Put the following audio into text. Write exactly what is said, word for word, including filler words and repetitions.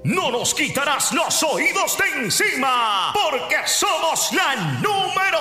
no nos quitarás los oídos de encima, porque somos la número